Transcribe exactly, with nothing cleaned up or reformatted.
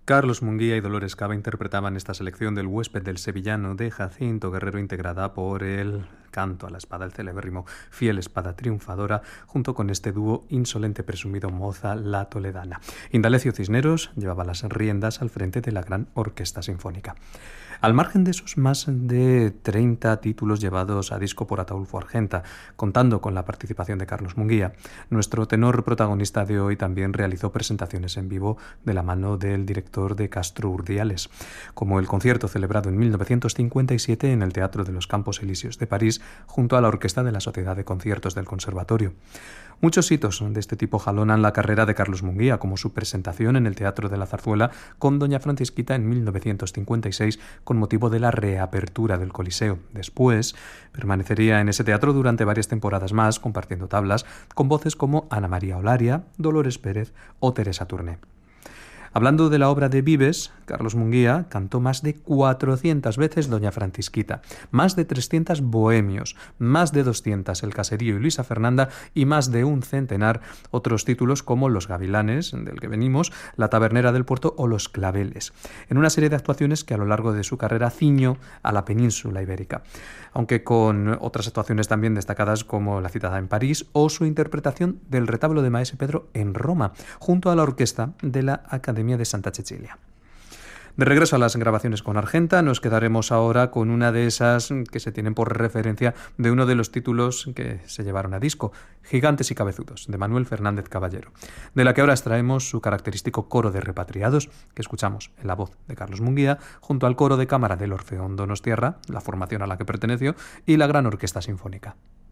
Carlos Munguía y Dolores Cava interpretaban esta selección del Huésped del Sevillano de Jacinto Guerrero, integrada por el canto a la espada, el celebérrimo Fiel Espada Triunfadora, junto con este dúo Insolente Presumido Moza la Toledana. Indalecio Cisneros llevaba las riendas al frente de la gran orquesta sinfónica. Al margen de sus más de treinta títulos llevados a disco por Ataulfo Argenta, contando con la participación de Carlos Munguía, nuestro tenor protagonista de hoy también realizó presentaciones en vivo de la mano del director de Castro Urdiales, como el concierto celebrado en mil novecientos cincuenta y siete en el Teatro de los Campos Elíseos de París, junto a la orquesta de la Sociedad de Conciertos del Conservatorio. Muchos hitos de este tipo jalonan la carrera de Carlos Munguía, como su presentación en el Teatro de la Zarzuela con Doña Francisquita en mil novecientos cincuenta y seis con motivo de la reapertura del Coliseo. Después permanecería en ese teatro durante varias temporadas más, compartiendo tablas con voces como Ana María Olaria, Dolores Pérez o Teresa Turné. Hablando de la obra de Vives, Carlos Munguía cantó más de cuatrocientas veces Doña Francisquita, más de trescientas Bohemios, más de doscientas El Caserío y Luisa Fernanda y más de un centenar otros títulos como Los Gavilanes, del que venimos, La Tabernera del Puerto o Los Claveles, en una serie de actuaciones que a lo largo de su carrera ciñó a la península ibérica, aunque con otras actuaciones también destacadas como la citada en París o su interpretación del retablo de Maese Pedro en Roma, junto a la orquesta de la Academia de Santa Cecilia. De regreso a las grabaciones con Argenta, nos quedaremos ahora con una de esas que se tienen por referencia de uno de los títulos que se llevaron a disco, Gigantes y Cabezudos, de Manuel Fernández Caballero, de la que ahora extraemos su característico coro de repatriados, que escuchamos en la voz de Carlos Munguía, junto al coro de cámara del Orfeón Donostiarra, la formación a la que perteneció, y la Gran Orquesta Sinfónica.